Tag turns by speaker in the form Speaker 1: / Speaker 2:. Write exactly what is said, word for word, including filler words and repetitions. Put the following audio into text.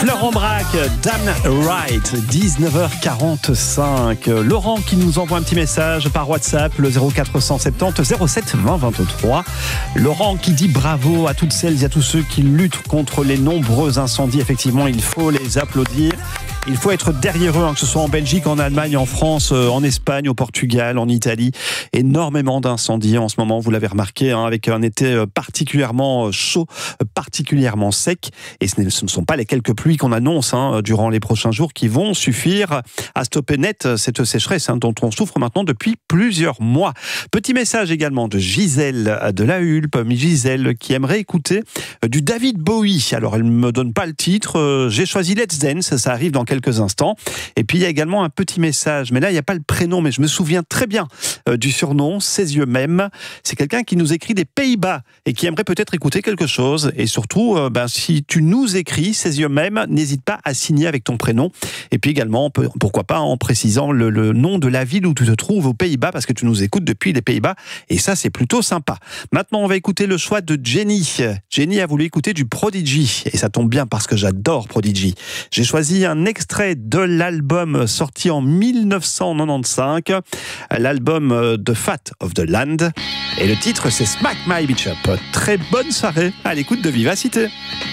Speaker 1: Laurent Braque, Dan Wright, dix-neuf heures quarante-cinq. Laurent qui nous envoie un petit message par WhatsApp, le zéro quatre cent soixante-dix zéro sept vingt vingt-trois. Laurent qui dit bravo à toutes celles et à tous ceux qui luttent contre les nombreux incendies. Effectivement, il faut les applaudir. Il faut être derrière eux, hein, que ce soit en Belgique, en Allemagne, en France, euh, en Espagne, au Portugal, en Italie. Énormément d'incendies en ce moment, vous l'avez remarqué, hein, avec un été particulièrement chaud, particulièrement sec. Et ce ne sont pas les quelques pluies qu'on annonce hein, durant les prochains jours qui vont suffire à stopper net cette sécheresse hein, dont on souffre maintenant depuis plusieurs mois. Petit message également de Gisèle de la Hulpe, Gisèle qui aimerait écouter du David Bowie. Alors elle ne me donne pas le titre, j'ai choisi Let's Dance, ça arrive dans quelques instants. Et puis il y a également un petit message, mais là il n'y a pas le prénom, mais je me souviens très bien euh, du surnom, Ses yeux même. C'est quelqu'un qui nous écrit des Pays-Bas et qui aimerait peut-être écouter quelque chose. Et surtout, euh, ben, si tu nous écris Ses yeux même, n'hésite pas à signer avec ton prénom. Et puis également, peut, pourquoi pas en précisant le, le nom de la ville où tu te trouves aux Pays-Bas, parce que tu nous écoutes depuis les Pays-Bas. Et ça, c'est plutôt sympa. Maintenant, on va écouter le choix de Jenny. Jenny a voulu écouter du Prodigy. Et ça tombe bien parce que j'adore Prodigy. J'ai choisi un extrait de l'album sorti en mille neuf cent quatre-vingt-quinze, l'album The Fat of the Land. Et le titre, c'est Smack My Bitch Up. Très bonne soirée à l'écoute de Vivacité.